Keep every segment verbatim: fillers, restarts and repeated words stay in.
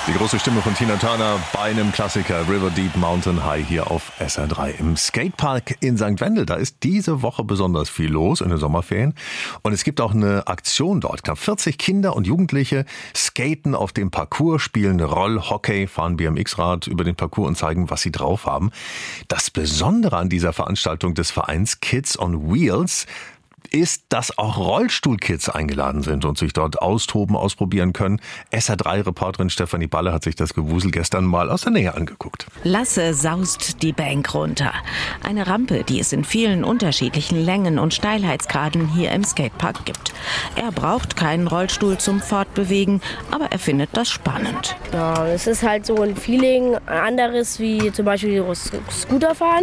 Die große Stimme von Tina Turner bei einem Klassiker River Deep Mountain High hier auf S R drei. Im Skatepark in Sankt Wendel, da ist diese Woche besonders viel los in den Sommerferien. Und es gibt auch eine Aktion dort. Knapp vierzig Kinder und Jugendliche skaten auf dem Parcours, spielen Rollhockey, fahren B M X-Rad über den Parcours und zeigen, was sie drauf haben. Das Besondere an dieser Veranstaltung des Vereins Kids on Wheels ist, dass auch Rollstuhlkids eingeladen sind und sich dort austoben, ausprobieren können. S R drei-Reporterin Stefanie Balle hat sich das Gewusel gestern mal aus der Nähe angeguckt. Lasse saust die Bank runter. Eine Rampe, die es in vielen unterschiedlichen Längen und Steilheitsgraden hier im Skatepark gibt. Er braucht keinen Rollstuhl zum Fortbewegen, aber er findet das spannend. Ja, es ist halt so ein Feeling, anderes wie zum Beispiel Scooter fahren.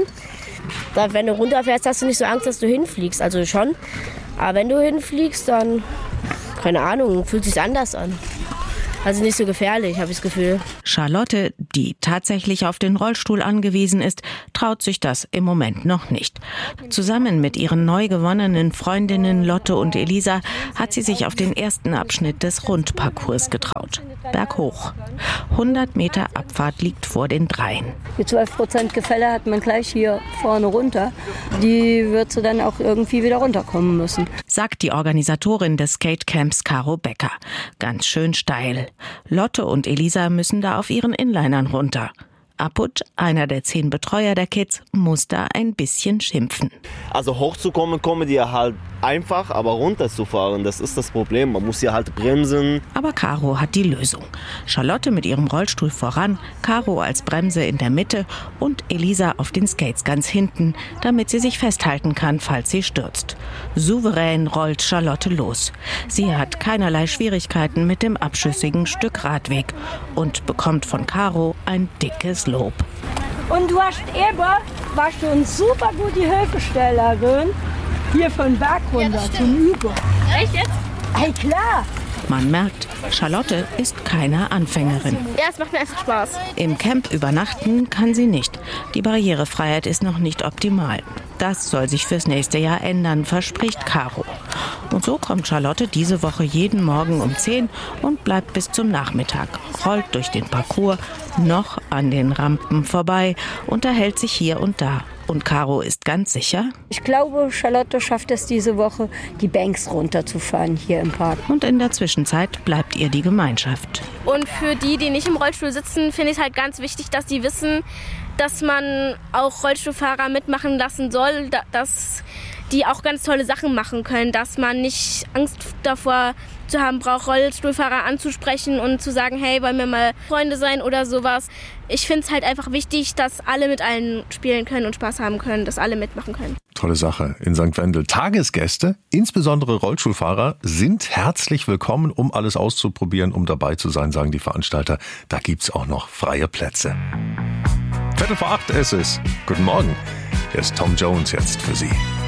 Da, wenn du runterfährst, hast du nicht so Angst, dass du hinfliegst. Also schon. Aber wenn du hinfliegst, dann, keine Ahnung, fühlt sich anders an. Also nicht so gefährlich, habe ich das Gefühl. Charlotte, die tatsächlich auf den Rollstuhl angewiesen ist, traut sich das im Moment noch nicht. Zusammen mit ihren neu gewonnenen Freundinnen Lotte und Elisa hat sie sich auf den ersten Abschnitt des Rundparcours getraut. Berghoch. hundert Meter Abfahrt liegt vor den Dreien. Die zwölf Prozent Gefälle hat man gleich hier vorne runter. Die wird sie dann auch irgendwie wieder runterkommen müssen. Sagt die Organisatorin des Skatecamps Caro Becker. Ganz schön steil. Lotte und Elisa müssen da auf ihren Inlinern runter. Aput, einer der zehn Betreuer der Kids, muss da ein bisschen schimpfen. Also hochzukommen, kommen die halt einfach, aber runterzufahren, das ist das Problem. Man muss hier halt bremsen. Aber Caro hat die Lösung. Charlotte mit ihrem Rollstuhl voran, Caro als Bremse in der Mitte und Elisa auf den Skates ganz hinten, damit sie sich festhalten kann, falls sie stürzt. Souverän rollt Charlotte los. Sie hat keinerlei Schwierigkeiten mit dem abschüssigen Stück Radweg und bekommt von Caro ein dickes Lob. Und du hast eben, warst du eine super gute Hilfestellerin hier von Berg runter ja, zum Üben. Echt jetzt? Hey, klar. Man merkt, Charlotte ist keine Anfängerin. Ja, es macht mir einfach Spaß. Im Camp übernachten kann sie nicht. Die Barrierefreiheit ist noch nicht optimal. Das soll sich fürs nächste Jahr ändern, verspricht Caro. Und so kommt Charlotte diese Woche jeden Morgen um zehn und bleibt bis zum Nachmittag, rollt durch den Parcours, noch an den Rampen vorbei, unterhält sich hier und da. Und Caro ist ganz sicher? Ich glaube, Charlotte schafft es diese Woche, die Banks runterzufahren hier im Park. Und in der Zwischenzeit bleibt ihr die Gemeinschaft. Und für die, die nicht im Rollstuhl sitzen, finde ich es halt ganz wichtig, dass die wissen, dass man auch Rollstuhlfahrer mitmachen lassen soll, dass die auch ganz tolle Sachen machen können, dass man nicht Angst davor zu haben braucht, Rollstuhlfahrer anzusprechen und zu sagen, hey, wollen wir mal Freunde sein oder sowas. Ich finde es halt einfach wichtig, dass alle mit allen spielen können und Spaß haben können, dass alle mitmachen können. Tolle Sache in Sankt Wendel. Tagesgäste, insbesondere Rollstuhlfahrer, sind herzlich willkommen, um alles auszuprobieren, um dabei zu sein, sagen die Veranstalter. Da gibt's auch noch freie Plätze. Viertel vor acht ist es. Guten Morgen. Hier ist Tom Jones jetzt für Sie.